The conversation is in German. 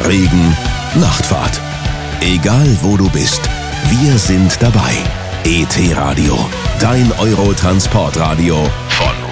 Regen, Nachtfahrt. Egal wo du bist, wir sind dabei. ET Radio, dein Eurotransportradio